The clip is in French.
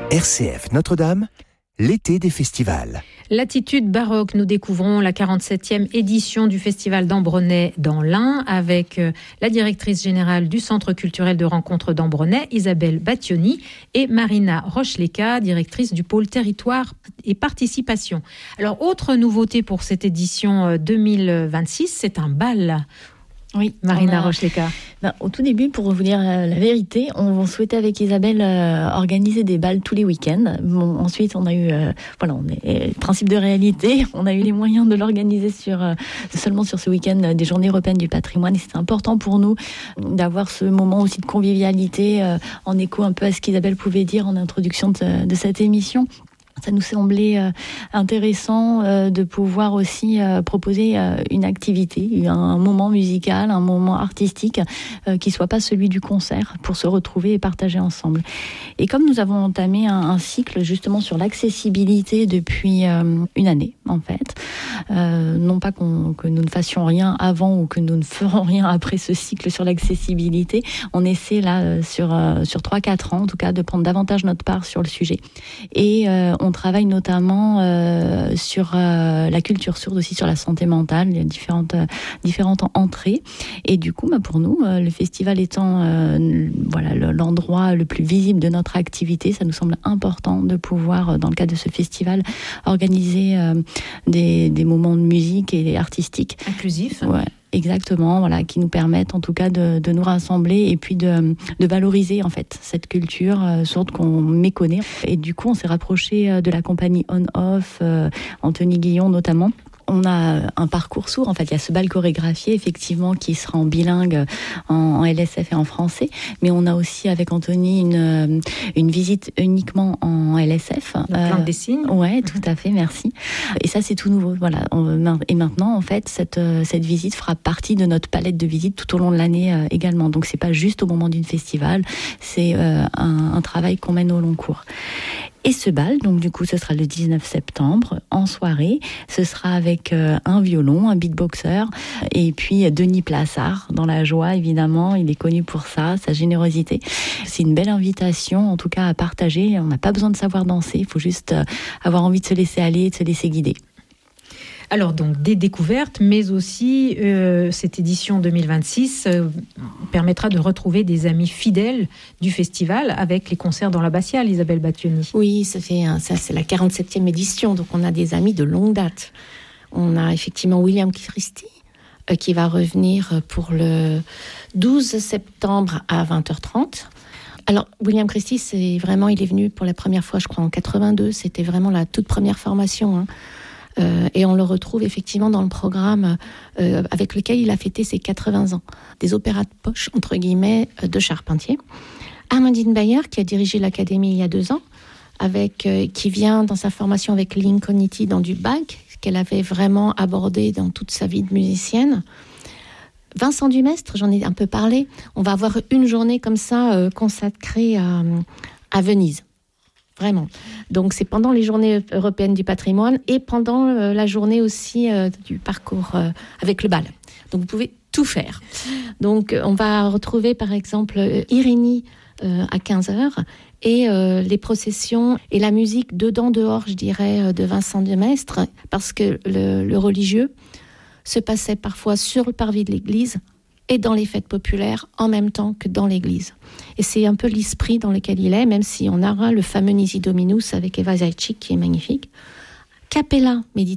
RCF Notre-Dame, l'été des festivals. Latitude baroque, nous découvrons la 47e édition du Festival d'Ambronay dans l'Ain avec la directrice générale du Centre culturel de rencontre d'Ambronay, Isabelle Battioni, et Marina Rocheleca, directrice du pôle territoire et participation. Alors, autre nouveauté pour cette édition 2026, c'est un bal. Oui, Marina Rocheleca. Au tout début, pour vous dire la vérité, on souhaitait avec Isabelle organiser des bals tous les week-ends. Bon, ensuite, on a eu, principe de réalité, on a eu les moyens de l'organiser seulement sur ce week-end des Journées européennes du patrimoine. Et c'est important pour nous d'avoir ce moment aussi de convivialité en écho un peu à ce qu'Isabelle pouvait dire en introduction de cette émission. Ça nous semblait intéressant de pouvoir aussi proposer une activité, un moment musical, un moment artistique qui soit pas celui du concert pour se retrouver et partager ensemble. Et comme nous avons entamé un cycle justement sur l'accessibilité depuis une année en fait, non pas que nous ne fassions rien avant ou que nous ne ferons rien après ce cycle sur l'accessibilité, on essaie là sur 3-4 ans en tout cas de prendre davantage notre part sur le sujet. Et on travaille notamment sur la culture sourde, aussi sur la santé mentale, il y a différentes entrées. Et du coup, pour nous, le festival étant l'endroit le plus visible de notre activité, ça nous semble important de pouvoir, dans le cadre de ce festival, organiser des moments de musique et artistiques. Inclusifs. Ouais. Exactement, qui nous permettent en tout cas de nous rassembler et puis de valoriser en fait cette culture sourde qu'on méconnaît. Et du coup, on s'est rapproché de la compagnie On-Off, Anthony Guillon notamment. On a un parcours sourd, en fait, il y a ce bal chorégraphié, effectivement, qui sera en bilingue, en LSF et en français, mais on a aussi, avec Anthony, une visite uniquement en LSF. La langue des signes. Ouais, tout à fait, merci. Et ça, c'est tout nouveau, voilà. Et maintenant, en fait, cette visite fera partie de notre palette de visites tout au long de l'année également. Donc, c'est pas juste au moment d'une festival, c'est un travail qu'on mène au long cours. Et ce bal, donc du coup, ce sera le 19 septembre, en soirée. Ce sera avec un violon, un beatboxer, et puis Denis Plassard, dans la joie, évidemment. Il est connu pour ça, sa générosité. C'est une belle invitation, en tout cas, à partager. On n'a pas besoin de savoir danser, il faut juste avoir envie de se laisser aller, de se laisser guider. Alors donc des découvertes, mais aussi cette édition 2026 permettra de retrouver des amis fidèles du festival avec les concerts dans l'abbatiale, Isabelle Battioni. Oui, ça c'est la 47e édition, donc on a des amis de longue date. On a effectivement William Christie qui va revenir pour le 12 septembre à 20h30. Alors, William Christie, il est venu pour la première fois, je crois, en 82. C'était vraiment la toute première formation, et on le retrouve effectivement dans le programme avec lequel il a fêté ses 80 ans. Des opéras de poche, entre guillemets, de Charpentier. Amandine Bayer, qui a dirigé l'Académie il y a 2 ans, qui vient dans sa formation avec Lincolnity dans du Bach, qu'elle avait vraiment abordé dans toute sa vie de musicienne. Vincent Dumestre, j'en ai un peu parlé. On va avoir une journée comme ça consacrée à Venise. Vraiment. Donc, c'est pendant les Journées européennes du patrimoine et pendant la journée aussi du parcours avec le bal. Donc, vous pouvez tout faire. Donc, on va retrouver, par exemple, Irénie à 15h et les processions et la musique dedans, dehors, je dirais, de Vincent Dumestre, parce que le religieux se passait parfois sur le parvis de l'église et dans les fêtes populaires en même temps que dans l'église. Et c'est un peu l'esprit dans lequel il est, même si on aura le fameux Nisi Dominus avec Eva Zajcik qui est magnifique. Capella